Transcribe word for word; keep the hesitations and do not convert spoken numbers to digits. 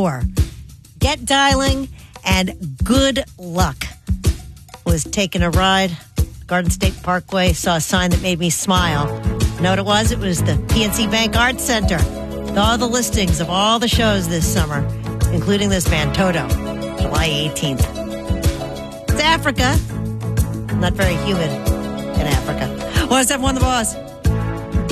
door. Get dialing and good luck. Was taking a ride, Garden State Parkway, saw a sign that made me smile. You know what it was? It was the P N C Bank Arts Center. All the listings of all the shows this summer, including this band, Toto, July eighteenth. It's Africa. Not very humid in Africa. one oh seven point one The Boss.